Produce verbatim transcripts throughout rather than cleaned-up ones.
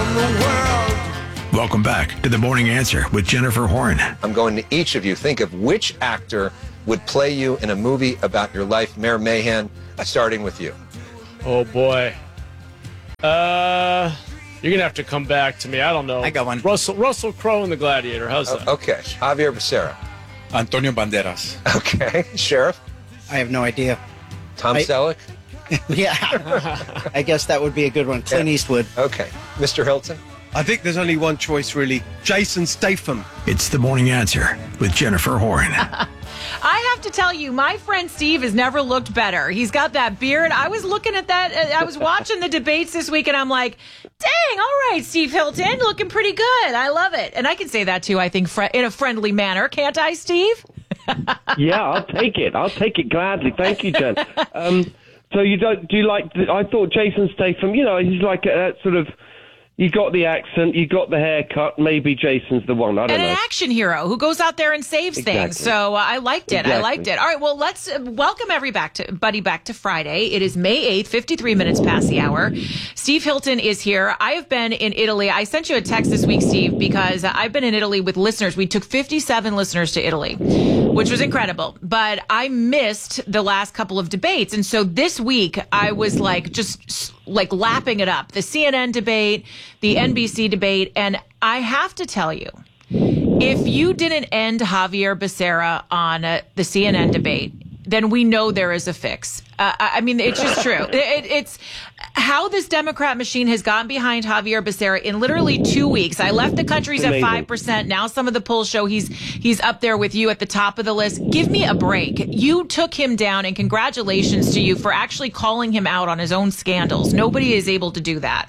the world. Welcome back to The Morning Answer with Jennifer Horn. I'm going to each of you think of which actor would play you in a movie about your life. Mayor Mahan, starting with you. Oh, boy. Uh, you're going to have to come back to me. I don't know. I got one. Russell Russell Crowe in The Gladiator. How's that? Uh, okay. Javier Becerra. Antonio Banderas. Okay. Sheriff. I have no idea. Tom I- Selleck. Yeah. I guess that would be a good one. Clint Yeah. Eastwood. Okay. Mister Hilton. I think there's only one choice, really. Jason Statham. It's The Morning Answer with Jennifer Horn. I have to tell you, my friend Steve has never looked better. He's got that beard. I was looking at that. Uh, I was watching the debates this week, and I'm like, dang, all right, Steve Hilton, looking pretty good. I love it. And I can say that, too, I think, fr- in a friendly manner. Can't I, Steve? Yeah, I'll take it. I'll take it gladly. Thank you, Jen. Um, so you don't, do you like, I thought Jason Statham, you know, he's like a, a sort of, you got the accent, you got the haircut, maybe Jason's the one. I don't and know. an action hero who goes out there and saves Exactly. things. So uh, I liked it. Exactly. I liked it. All right, well, let's uh, welcome everybody back to Buddy back to Friday. It is May eighth, fifty-three minutes past the hour. Steve Hilton is here. I have been in Italy. I sent you a text this week, Steve, because I've been in Italy with listeners. We took fifty-seven listeners to Italy, which was incredible. But I missed the last couple of debates. And so this week I was like just like lapping it up. The C N N debate, the N B C debate. And I have to tell you, if you didn't end Javier Becerra on uh, the C N N debate, then we know there is a fix. Uh, I I mean, it's just true. It, it's how this Democrat machine has gotten behind Javier Becerra in literally two weeks. I left the country's at five percent. Now some of the polls show he's he's up there with you at the top of the list. Give me a break. You took him down, and congratulations to you for actually calling him out on his own scandals. Nobody is able to do that.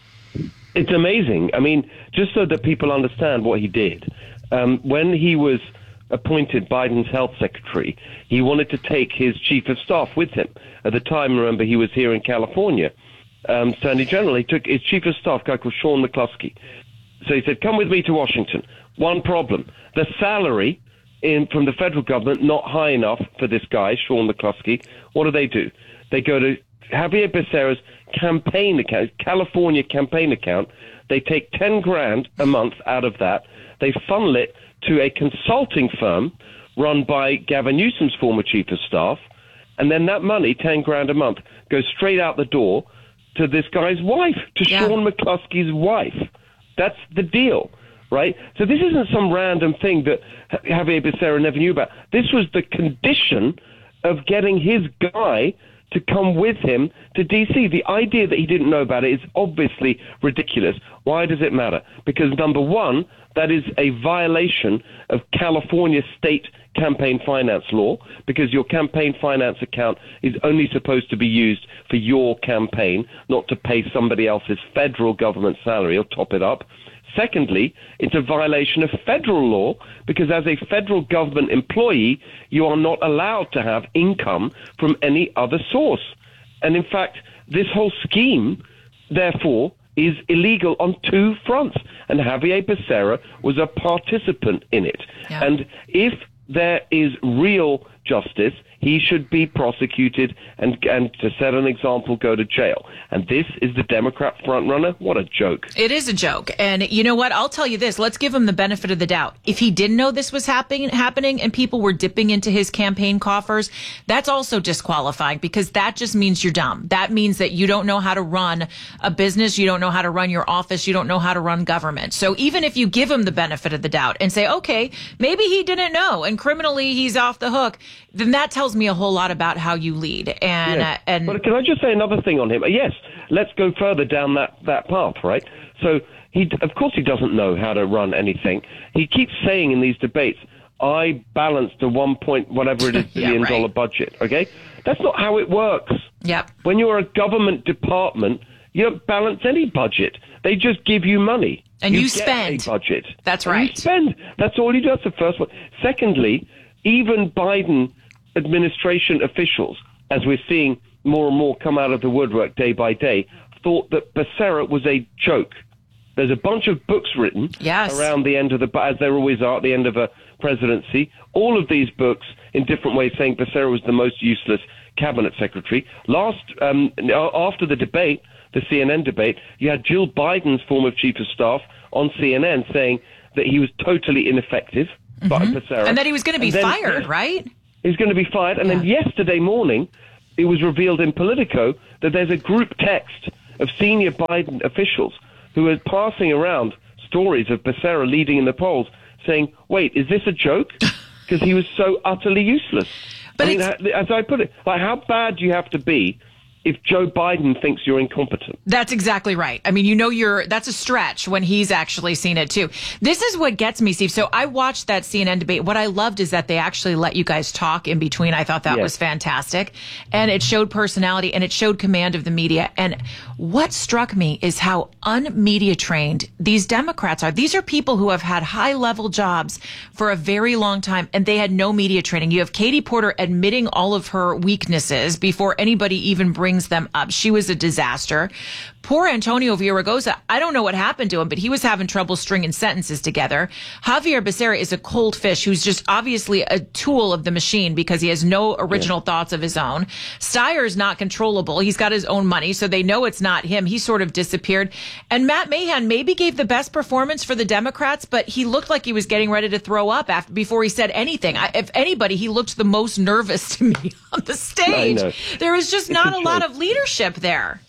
It's amazing. I mean, just so that people understand what he did, um, when he was appointed Biden's health secretary, he wanted to take his chief of staff with him. At the time, remember, he was here in California. Um, Attorney General, he took his chief of staff, a guy called Sean McCluskey. So he said, come with me to Washington. One problem, the salary in from the federal government, not high enough for this guy, Sean McCluskey. What do they do? They go to Javier Becerra's campaign account, California campaign account. They take ten grand a month out of that. They funnel it to a consulting firm run by Gavin Newsom's former chief of staff. And then that money, ten grand a month, goes straight out the door to this guy's wife, to Yeah. Sean McCluskey's wife. That's the deal, right? So this isn't some random thing that Javier Becerra never knew about. This was the condition of getting his guy to come with him to D C. The idea that he didn't know about it is obviously ridiculous. Why does it matter? Because, number one, that is a violation of California state campaign finance law, because your campaign finance account is only supposed to be used for your campaign, not to pay somebody else's federal government salary or top it up. Secondly, it's a violation of federal law, because as a federal government employee, you are not allowed to have income from any other source. And in fact, this whole scheme, therefore, is illegal on two fronts. And Javier Becerra was a participant in it. Yeah. And if there is real justice, he should be prosecuted and, and to set an example, go to jail. And this is the Democrat frontrunner? What a joke. It is a joke. And you know what? I'll tell you this. Let's give him the benefit of the doubt. If he didn't know this was happening, happening and people were dipping into his campaign coffers, that's also disqualifying, because that just means you're dumb. That means that you don't know how to run a business. You don't know how to run your office. You don't know how to run government. So even if you give him the benefit of the doubt and say, okay, maybe he didn't know and criminally he's off the hook, then that tells me a whole lot about how you lead. And Yeah. uh, and But can I just say another thing on him? Yes, let's go further down that, that path, right? So, he, of course he doesn't know how to run anything. He keeps saying in these debates, I balanced a one point whatever it is Yeah, billion right. dollar budget, okay? That's not how it works. Yep. When you're a government department, you don't balance any budget. They just give you money. And you get spend. a budget. That's And right. You spend. That's all you do. That's the first one. Secondly, even Biden administration officials, as we're seeing more and more come out of the woodwork day by day, thought that Becerra was a joke. There's a bunch of books written Yes. around the end of the, as there always are at the end of a presidency. All of these books, in different ways, saying Becerra was the most useless cabinet secretary. Last, um, after the debate, the C N N debate, you had Jill Biden's former chief of staff on C N N saying that he was totally ineffective, mm-hmm. Becerra. And that he was going to be then, fired, right? He's going to be fired. And yeah. then yesterday morning, it was revealed in Politico that there's a group text of senior Biden officials who are passing around stories of Becerra leading in the polls, saying, wait, is this a joke? Because he was so utterly useless. But I mean, as I put it, like, how bad do you have to be if Joe Biden thinks you're incompetent? That's exactly right. I mean, you know, you're that's a stretch when he's actually seen it too. This is what gets me, Steve. So I watched that C N N debate. What I loved is that they actually let you guys talk in between. I thought that yes. was fantastic. And it showed personality and it showed command of the media. And what struck me is how unmedia trained these Democrats are. These are people who have had high level jobs for a very long time and they had no media training. You have Katie Porter admitting all of her weaknesses before anybody even brings them up. She was a disaster. Poor Antonio Villaraigosa, I don't know what happened to him, but he was having trouble stringing sentences together. Javier Becerra is a cold fish who's just obviously a tool of the machine because he has no original yeah. thoughts of his own. Steyer's not controllable. He's got his own money, so they know it's not him. He sort of disappeared. And Matt Mahan maybe gave the best performance for the Democrats, but he looked like he was getting ready to throw up after before he said anything. I, if anybody, he looked the most nervous to me on the stage. There was just it's not a, a lot of leadership there.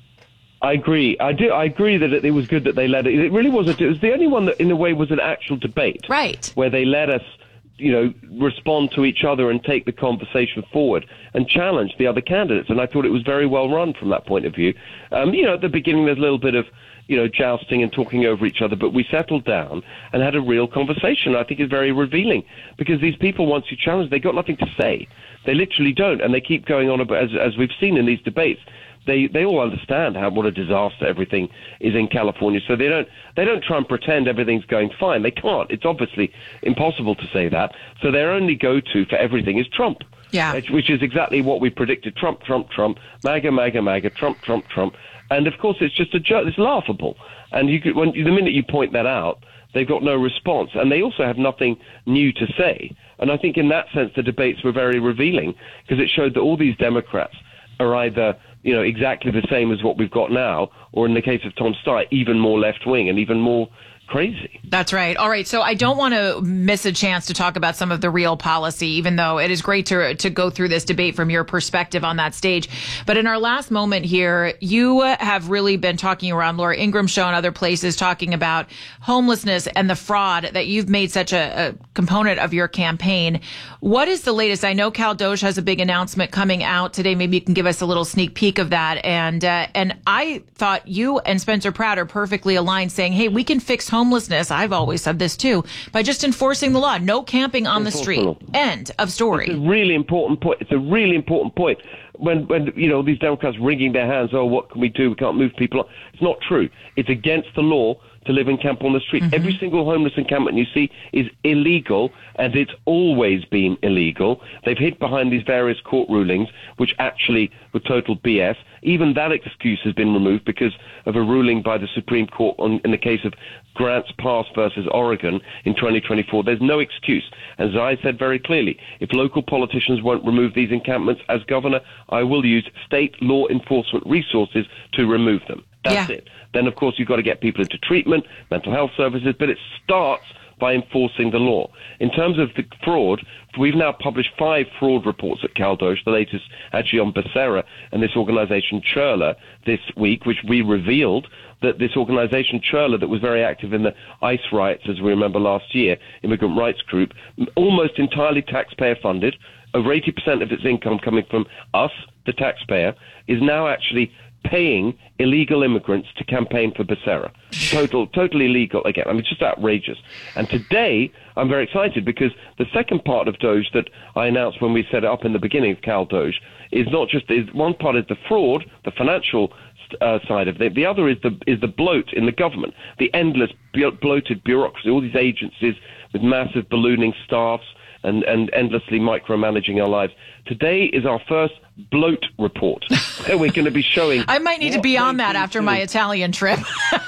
I agree. I do. I agree that it, it was good that they let it. It really was. A, it was the only one that, in a way, was an actual debate, right? Where they let us, you know, respond to each other and take the conversation forward and challenge the other candidates. And I thought it was very well run from that point of view. Um, you know, at the beginning, there's a little bit of, you know, jousting and talking over each other, but we settled down and had a real conversation. I think it's very revealing because these people, once you challenge, they got nothing to say. They literally don't, and they keep going on about, as, as we've seen in these debates. They they all understand how what a disaster everything is in California, so they don't they don't try and pretend everything's going fine. They can't. It's obviously impossible to say that. So their only go-to for everything is Trump. Yeah, which is exactly what we predicted: Trump, Trump, Trump, MAGA, MAGA, MAGA, Trump, Trump, Trump. And of course, it's just a joke. It's laughable. And you could, when the minute you point that out, they've got no response, and they also have nothing new to say. And I think in that sense, the debates were very revealing because it showed that all these Democrats are either, you know, exactly the same as what we've got now, or in the case of Tom Steyer, even more left-wing and even more crazy. That's right. All right. So I don't want to miss a chance to talk about some of the real policy, even though it is great to to go through this debate from your perspective on that stage. But in our last moment here, you have really been talking around Laura Ingraham's show and other places, talking about homelessness and the fraud that you've made such a, a component of your campaign. What is the latest? I know Cal Doge has a big announcement coming out today. Maybe you can give us a little sneak peek of that. And uh, and I thought you and Spencer Pratt are perfectly aligned, saying, hey, we can fix homelessness. I've always said this too, by just enforcing the law. No camping on the street. End of story. It's a really important point. It's a really important point. When, when you know, these Democrats wringing their hands, oh, what can we do? We can't move people on. It's not true. It's against the law to live and camp on the street. Mm-hmm. Every single homeless encampment you see is illegal, and it's always been illegal. They've hid behind these various court rulings, which actually were total B S. Even that excuse has been removed because of a ruling by the Supreme Court on, in the case of Grants Pass versus Oregon in twenty twenty-four. There's no excuse. As I said very clearly, if local politicians won't remove these encampments, as governor, I will use state law enforcement resources to remove them. That's yeah. it. Then, of course, you've got to get people into treatment, mental health services, but it starts by enforcing the law. In terms of the fraud, we've now published five fraud reports at Cal Doge, the latest actually on Becerra and this organization Churla this week, which we revealed that this organization Churla, that was very active in the ICE riots, as we remember last year, immigrant rights group, almost entirely taxpayer funded, over eighty percent of its income coming from us, the taxpayer, is now actually paying illegal immigrants to campaign for Becerra. Total, totally illegal again. I mean, it's just outrageous. And today, I'm very excited because the second part of Doge that I announced when we set it up in the beginning of Cal Doge is not just, is one part is the fraud, the financial uh, side of it. The other is the is the bloat in the government, the endless bloated bureaucracy, all these agencies with massive ballooning staffs and, and endlessly micromanaging our lives. Today is our first bloat report. We're going to be showing... I might need to be on that after my Italian trip.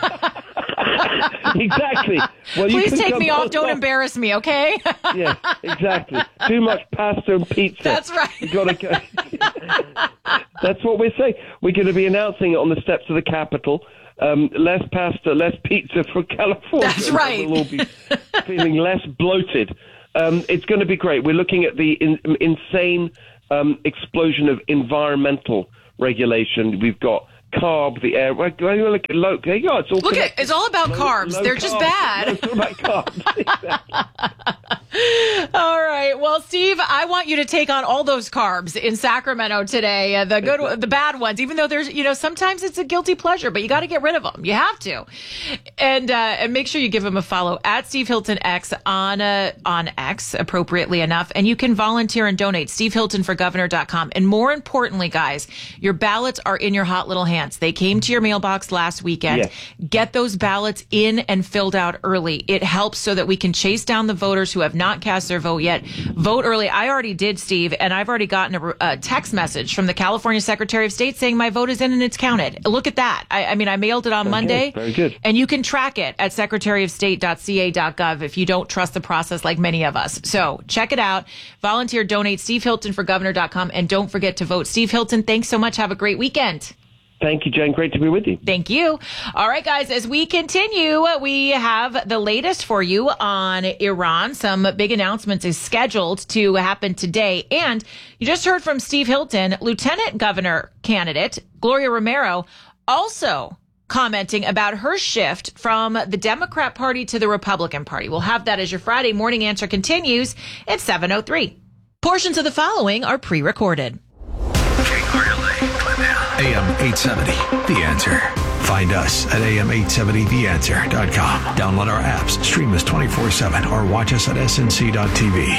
Exactly. Well, you Please can take come me off. on Don't top. embarrass me, okay? Yeah, exactly. Too much pasta and pizza. That's right. You got to go. That's what we're saying. We're going to be announcing it on the steps of the Capitol. Um, less pasta, less pizza for California. That's right. We'll all be feeling less bloated. Um, it's going to be great. We're looking at the in, insane um, explosion of environmental regulation. We've got carb, the air. Well, look at low. Yeah, it's all Look at it's all about low, carbs. low They're carb. just bad. No, it's all about carbs. Exactly. All right. Well, Steve, I want you to take on all those carbs in Sacramento today. Uh, the good, the bad ones. Even though there's, you know, sometimes it's a guilty pleasure, but you got to get rid of them. You have to, and uh, and make sure you give him a follow at Steve Hilton X on uh, on X, appropriately enough, and you can volunteer and donate. Steve Hilton for Governor dot com. And more importantly, guys, your ballots are in your hot little hands. They came to your mailbox last weekend. Yes. Get those ballots in and filled out early. It helps so that we can chase down the voters who have not cast their vote yet. Vote early. I already did, Steve, and I've already gotten a, a text message from the California Secretary of State saying my vote is in and it's counted. Look at that. I, I mean, I mailed it on Okay, Monday. very good. And you can track it at secretary of state dot c a dot gov if you don't trust the process like many of us. So check it out. Volunteer, donate, Steve Hilton for Governor dot com, and don't forget to vote. Steve Hilton, thanks so much. Have a great weekend. Thank you, Jane. Great to be with you. Thank you. All right, guys, as we continue, we have the latest for you on Iran. Some big announcements is scheduled to happen today. And you just heard from Steve Hilton, Lieutenant Governor candidate, Gloria Romero, also commenting about her shift from the Democrat Party to the Republican Party. We'll have that as your Friday morning answer continues at seven oh three. Portions of the following are pre-recorded. A M eight seventy, The Answer. Find us at A M eight seventy the answer dot com. Download our apps, stream us twenty-four seven, or watch us at S N C dot T V.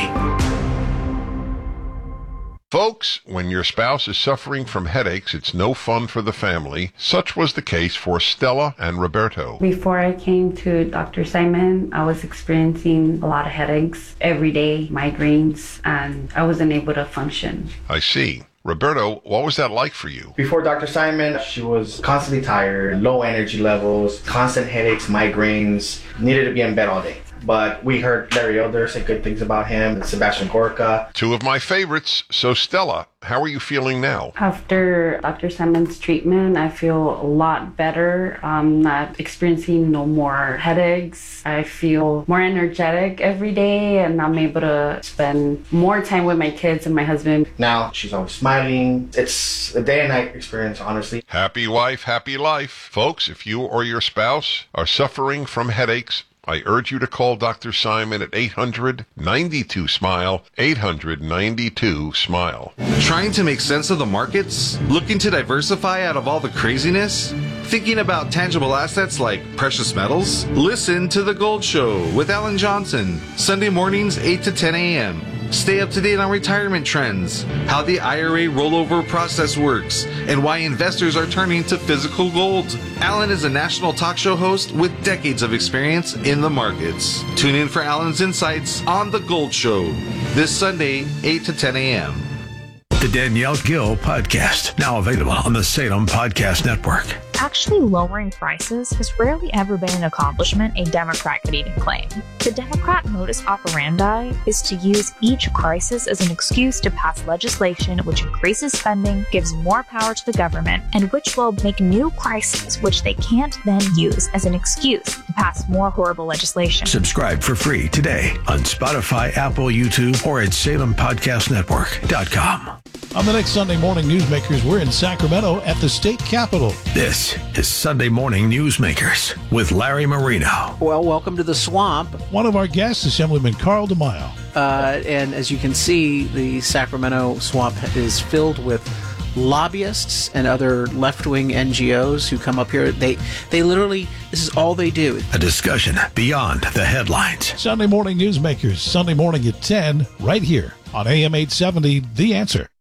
Folks, when your spouse is suffering from headaches, it's no fun for the family. Such was the case for Stella and Roberto. Before I came to Doctor Simon, I was experiencing a lot of headaches every day, migraines, and I wasn't able to function. I see. Roberto, what was that like for you? Before Doctor Simon, she was constantly tired, low energy levels, constant headaches, migraines, needed to be in bed all day. But we heard Larry Elder say good things about him, Sebastian Gorka. Two of my favorites. So Stella, how are you feeling now? After Doctor Simon's treatment, I feel a lot better. I'm not experiencing no more headaches. I feel more energetic every day, and I'm able to spend more time with my kids and my husband. Now she's always smiling. It's a day and night experience, honestly. Happy wife, happy life. Folks, if you or your spouse are suffering from headaches, I urge you to call Doctor Simon at eight hundred, ninety-two, SMILE, eight hundred, ninety-two, SMILE. Trying to make sense of the markets? Looking to diversify out of all the craziness? Thinking about tangible assets like precious metals? Listen to The Gold Show with Alan Johnson, Sunday mornings eight to ten a.m. Stay up to date on retirement trends, how the I R A rollover process works, and why investors are turning to physical gold. Alan is a national talk show host with decades of experience in the markets. Tune in for Alan's insights on The Gold Show this Sunday, eight to ten a.m. The Danielle Gill Podcast, now available on the Salem Podcast Network. Actually lowering prices has rarely ever been an accomplishment a Democrat could even claim. The Democrat modus operandi is to use each crisis as an excuse to pass legislation which increases spending, gives more power to the government, and which will make new crises which they can't then use as an excuse to pass more horrible legislation. Subscribe for free today on Spotify, Apple, YouTube, or at Salem Podcast Network dot com. On the next Sunday Morning Newsmakers, we're in Sacramento at the state capitol. This is Sunday Morning Newsmakers with Larry Marino. Well, welcome to the swamp. One of our guests, Assemblyman Carl DeMaio. Uh, and as you can see, the Sacramento swamp is filled with lobbyists and other left-wing N G Os who come up here. They, they literally, this is all they do. A discussion beyond the headlines. Sunday Morning Newsmakers, Sunday morning at ten, right here on A M eight seventy, The Answer.